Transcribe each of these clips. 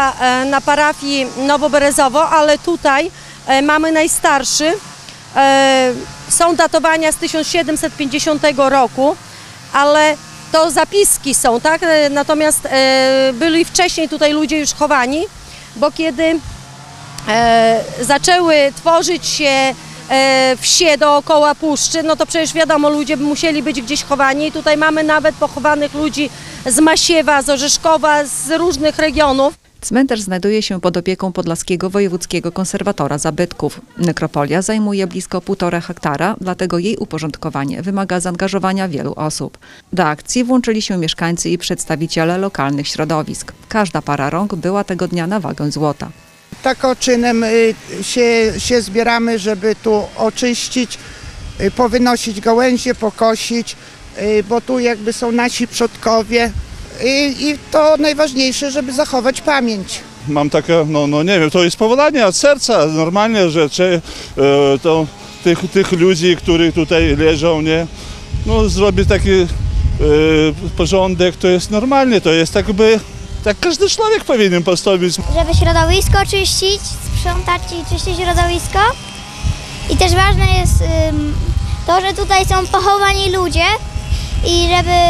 na parafii Nowoberezowo, ale tutaj mamy najstarszy. Są datowania z 1750 roku, ale to zapiski są, tak? Natomiast byli wcześniej tutaj ludzie już chowani, bo kiedy zaczęły tworzyć się wsie dookoła puszczy, no to przecież wiadomo, ludzie musieli być gdzieś chowani i tutaj mamy nawet pochowanych ludzi z Masiewa, z Orzeszkowa, z różnych regionów. Cmentarz znajduje się pod opieką Podlaskiego Wojewódzkiego Konserwatora Zabytków. Nekropolia zajmuje blisko 1,5 hektara, dlatego jej uporządkowanie wymaga zaangażowania wielu osób. Do akcji włączyli się mieszkańcy i przedstawiciele lokalnych środowisk. Każda para rąk była tego dnia na wagę złota. Tak czynem się zbieramy, żeby tu oczyścić, powynosić gałęzie, pokosić, bo tu jakby są nasi przodkowie i to najważniejsze, żeby zachować pamięć. Mam takie, no nie wiem, to jest powołanie od serca, normalnie rzeczy, to tych ludzi, którzy tutaj leżą, nie, no zrobić taki porządek, to jest normalnie, to jest jakby, tak każdy człowiek powinien postawić. Żeby środowisko czyścić, sprzątać i czyścić środowisko. I też ważne jest to, że tutaj są pochowani ludzie i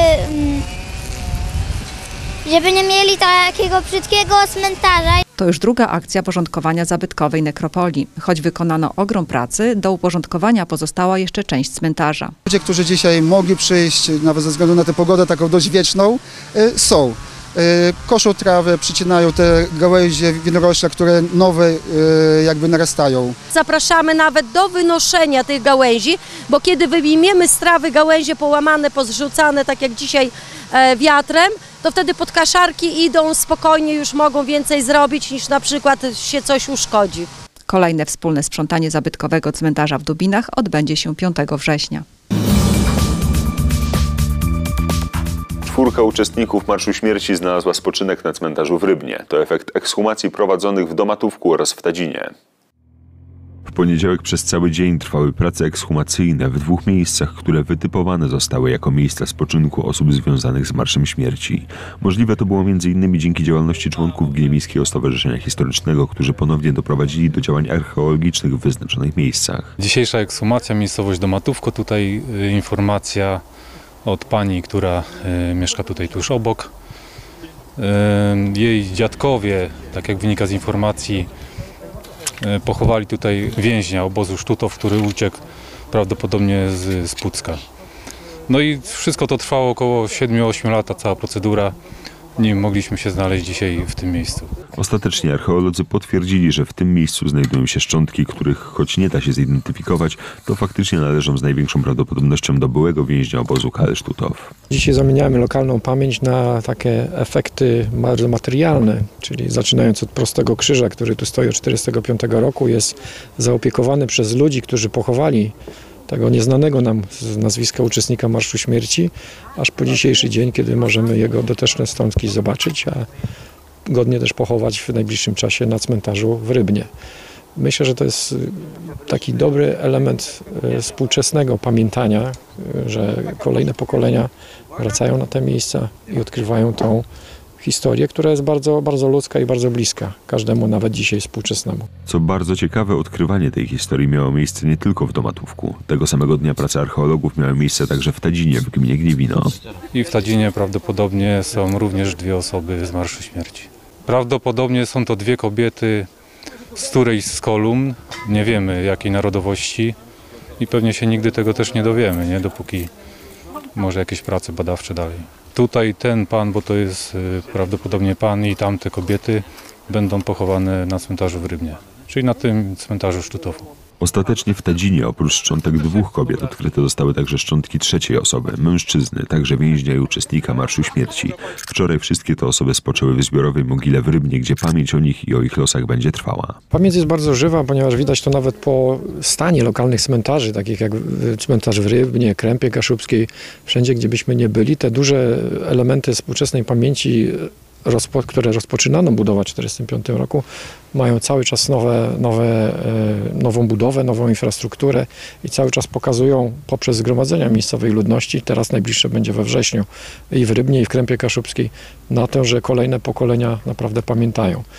żeby nie mieli takiego brzydkiego cmentarza. To już druga akcja porządkowania zabytkowej nekropolii. Choć wykonano ogrom pracy, do uporządkowania pozostała jeszcze część cmentarza. Ludzie, którzy dzisiaj mogli przyjść, nawet ze względu na tę pogodę taką dość wieczną, są. Koszą trawę, przycinają te gałęzie winorośla, które nowe jakby narastają. Zapraszamy nawet do wynoszenia tych gałęzi, bo kiedy wyjmiemy z trawy gałęzie połamane, pozrzucane, tak jak dzisiaj wiatrem, to wtedy podkaszarki idą spokojnie, już mogą więcej zrobić niż na przykład się coś uszkodzi. Kolejne wspólne sprzątanie zabytkowego cmentarza w Dubinach odbędzie się 5 września. 4 uczestników Marszu Śmierci znalazła spoczynek na cmentarzu w Rybnie. To efekt ekshumacji prowadzonych w Domatówku oraz w Tadzinie. W poniedziałek przez cały dzień trwały prace ekshumacyjne w 2 miejscach, które wytypowane zostały jako miejsca spoczynku osób związanych z Marszem Śmierci. Możliwe to było m.in. dzięki działalności członków Gniewickiego Stowarzyszenia Historycznego, którzy ponownie doprowadzili do działań archeologicznych w wyznaczonych miejscach. Dzisiejsza ekshumacja, miejscowość Domatówko, tutaj informacja od pani, która mieszka tutaj tuż obok. Jej dziadkowie, tak jak wynika z informacji, pochowali tutaj więźnia obozu Sztutow, który uciekł prawdopodobnie z Pucka. No i wszystko to trwało około 7-8 lat, ta cała procedura, nim mogliśmy się znaleźć dzisiaj w tym miejscu. Ostatecznie archeolodzy potwierdzili, że w tym miejscu znajdują się szczątki, których choć nie da się zidentyfikować, to faktycznie należą z największą prawdopodobnością do byłego więźnia obozu KL Sztutow. Dzisiaj zamieniamy lokalną pamięć na takie efekty bardzo materialne, czyli zaczynając od prostego krzyża, który tu stoi od 1945 roku, jest zaopiekowany przez ludzi, którzy pochowali tego nieznanego nam z nazwiska uczestnika Marszu Śmierci, aż po dzisiejszy dzień, kiedy możemy jego doteczne szczątki zobaczyć, a godnie też pochować w najbliższym czasie na cmentarzu w Rybnie. Myślę, że to jest taki dobry element współczesnego pamiętania, że kolejne pokolenia wracają na te miejsca i odkrywają tą historię, która jest bardzo, bardzo ludzka i bardzo bliska każdemu, nawet dzisiaj współczesnemu. Co bardzo ciekawe, odkrywanie tej historii miało miejsce nie tylko w Domatówku. Tego samego dnia prace archeologów miały miejsce także w Tadzinie, w gminie Gniewino. I w Tadzinie prawdopodobnie są również 2 osoby z Marszu Śmierci. Prawdopodobnie są to 2 kobiety z którejś z kolumn, nie wiemy jakiej narodowości i pewnie się nigdy tego też nie dowiemy, nie? Dopóki może jakieś prace badawcze dalej. Tutaj ten pan, bo to jest prawdopodobnie pan i tamte kobiety będą pochowane na cmentarzu w Rybnie, czyli na tym cmentarzu Sztutowu. Ostatecznie w Tadzinie oprócz szczątek 2 kobiet odkryte zostały także szczątki 3. osoby, mężczyzny, także więźnia i uczestnika Marszu Śmierci. Wczoraj wszystkie te osoby spoczęły w zbiorowej mogile w Rybnie, gdzie pamięć o nich i o ich losach będzie trwała. Pamięć jest bardzo żywa, ponieważ widać to nawet po stanie lokalnych cmentarzy, takich jak cmentarz w Rybnie, Krępie Kaszubskiej, wszędzie gdzie byśmy nie byli, te duże elementy współczesnej pamięci, które rozpoczynano budować w 1945 roku, mają cały czas nową budowę, nową infrastrukturę i cały czas pokazują poprzez zgromadzenia miejscowej ludności, teraz najbliższe będzie we wrześniu i w Rybnie, i w Krępie Kaszubskiej, na to, że kolejne pokolenia naprawdę pamiętają.